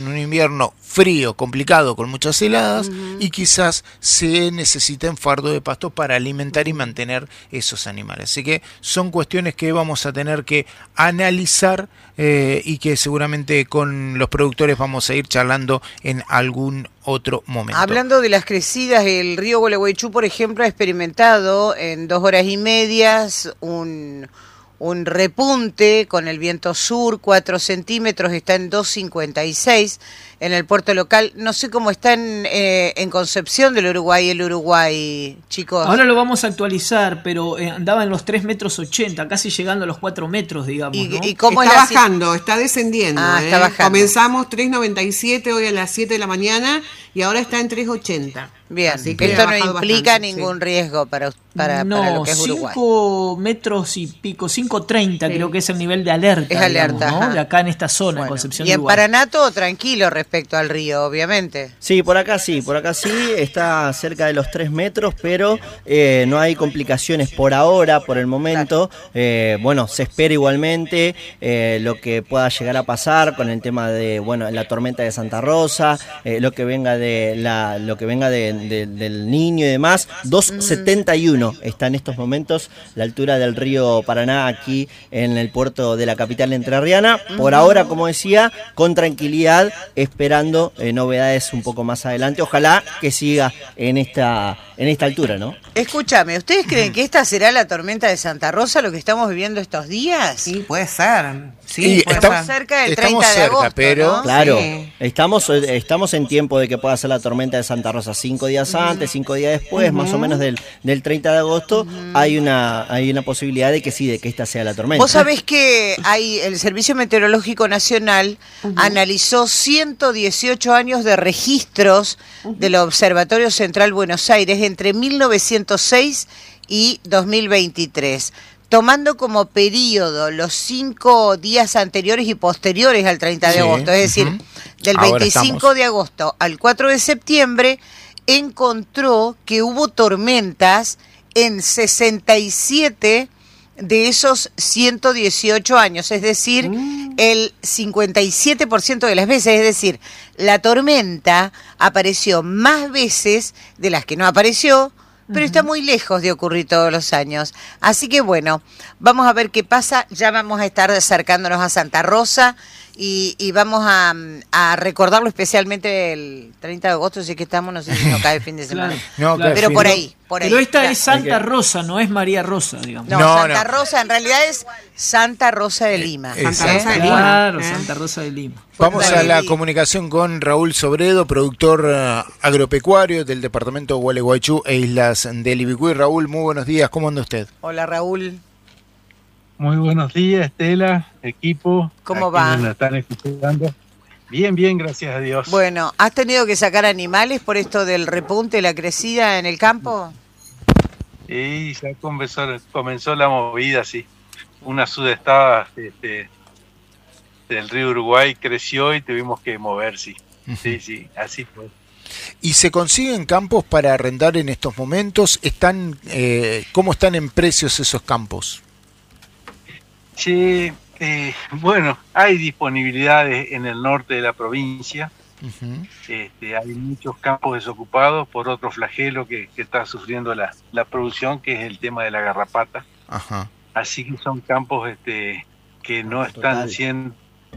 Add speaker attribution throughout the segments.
Speaker 1: un invierno frío, complicado, con muchas heladas, y quizás se necesiten fardo de pasto para alimentar y mantener esos animales. Así que son cuestiones que vamos a tener que analizar y que seguramente con los productores vamos a ir charlando en algún otro momento.
Speaker 2: Hablando de las crecidas, el río Gualeguaychú, por ejemplo, ha experimentado en 2 horas y media un repunte con el viento sur, 4 centímetros, está en 2,56 en el puerto local. No sé cómo está en Concepción del Uruguay, el Uruguay, chicos.
Speaker 3: Ahora lo vamos a actualizar, pero andaba en los 3,80 metros, casi llegando a los 4 metros, digamos, ¿no?
Speaker 2: ¿Y cómo
Speaker 4: está bajando, está descendiendo.
Speaker 2: Está bajando.
Speaker 4: Comenzamos 3,97 hoy a las 7 de la mañana y ahora está en 3,80.
Speaker 2: Bien,
Speaker 4: Así
Speaker 2: que
Speaker 4: que
Speaker 2: esto no
Speaker 4: ha
Speaker 2: implica
Speaker 4: bajado
Speaker 2: ningún riesgo para lo que es Uruguay.
Speaker 3: 5 metros y pico, 5,30 creo que es el nivel de alerta.
Speaker 2: Es alerta,
Speaker 3: digamos, ¿no? De acá en esta zona, en Concepción
Speaker 2: y
Speaker 3: de
Speaker 2: en
Speaker 3: Uruguay.
Speaker 2: Paraná todo tranquilo respecto al río, obviamente.
Speaker 5: Sí, por acá sí, está cerca de los 3 metros, pero no hay complicaciones por ahora, por el momento. Bueno, se espera igualmente lo que pueda llegar a pasar con el tema de, la tormenta de Santa Rosa, lo que venga del Niño y demás. 2,71 está en estos momentos la altura del río Paraná aquí en el puerto de la capital entrerriana. Por ahora, como decía, con tranquilidad, esperando novedades un poco más adelante. Ojalá que siga en esta altura, ¿no?
Speaker 2: Escúchame, ¿ustedes creen que esta será la tormenta de Santa Rosa, lo que estamos viviendo estos días?
Speaker 4: Sí, puede ser.
Speaker 1: Sí,
Speaker 2: estamos cerca del 30 de agosto,
Speaker 1: pero
Speaker 2: ¿no?
Speaker 5: Claro,
Speaker 4: Sí.
Speaker 5: estamos en tiempo de que pueda ser la tormenta de Santa Rosa 5 días antes, 5 días después, más o menos del 30 de agosto, hay una posibilidad de que sí, de que esta sea la tormenta.
Speaker 2: Vos sabés que el Servicio Meteorológico Nacional analizó 118 años de registros del Observatorio Central Buenos Aires entre 1906 y 2023. Tomando como periodo los 5 días anteriores y posteriores al 30 de agosto, es decir, del 25 de agosto al 4 de septiembre, encontró que hubo tormentas en 67 de esos 118 años, es decir, el 57% de las veces, es decir, la tormenta apareció más veces de las que no apareció, pero está muy lejos de ocurrir todos los años. Así que bueno, vamos a ver qué pasa. Ya vamos a estar acercándonos a Santa Rosa y vamos a recordarlo especialmente el 30 de agosto, si es que estamos, no sé si nos cae el fin de semana.
Speaker 3: Claro.
Speaker 2: Pero por ahí.
Speaker 3: Pero esta es Santa Rosa, no es María Rosa, digamos.
Speaker 2: No, Santa Rosa en realidad es Santa Rosa de Lima.
Speaker 4: Santa Rosa de Lima.
Speaker 3: Claro, Santa Rosa de Lima.
Speaker 1: Vamos a la comunicación con Raúl Sobredo, productor agropecuario del departamento de Gualeguaychú e Islas del Ibicuy. Raúl, muy buenos días, ¿cómo anda usted?
Speaker 2: Hola, Raúl.
Speaker 6: Muy buenos días, Estela, equipo.
Speaker 2: ¿Cómo va?
Speaker 6: Nos están escuchando. Bien, gracias a Dios.
Speaker 2: Bueno, ¿has tenido que sacar animales por esto del repunte, la crecida en el campo?
Speaker 6: Y ya comenzó la movida, sí. Una sudestada del río Uruguay creció y tuvimos que mover, sí. Sí, así fue.
Speaker 1: ¿Y se consiguen campos para arrendar en estos momentos? ¿Cómo están en precios esos campos?
Speaker 6: Sí, bueno, hay disponibilidades en el norte de la provincia. Hay muchos campos desocupados por otro flagelo que está sufriendo la producción, que es el tema de la garrapata.
Speaker 1: Ajá.
Speaker 6: Así que son campos que no están siendo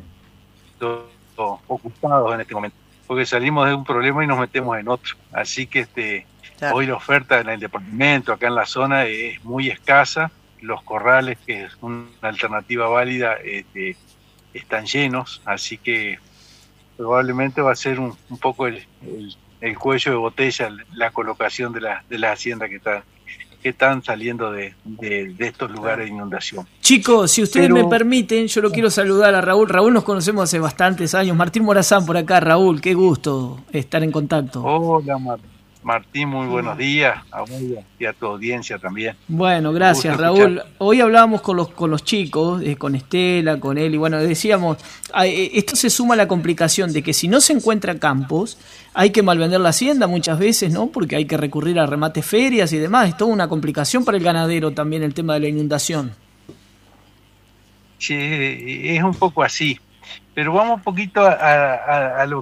Speaker 6: ocupados en este momento, porque salimos de un problema y nos metemos en otro. Así que
Speaker 2: Claro.
Speaker 6: Hoy la oferta en el departamento, acá en la zona, es muy escasa. Los corrales, que es una alternativa válida, están llenos, así que probablemente va a ser un poco el cuello de botella la colocación de las haciendas que están saliendo de estos lugares de inundación.
Speaker 3: Chicos, si ustedes me permiten, yo lo quiero saludar a Raúl. Raúl nos conocemos hace bastantes años. Martín Morazán por acá. Raúl, qué gusto estar en contacto.
Speaker 6: Hola, Martín, muy buenos días a vos y a tu audiencia también.
Speaker 3: Bueno, gracias, Raúl. Hoy hablábamos con los chicos, con Estela, con él, y bueno, decíamos, esto se suma a la complicación de que si no se encuentra campos, hay que malvender la hacienda muchas veces, ¿no? Porque hay que recurrir a remates ferias y demás. Es toda una complicación para el ganadero también el tema de la inundación.
Speaker 6: Sí, es un poco así. Pero vamos un poquito a lo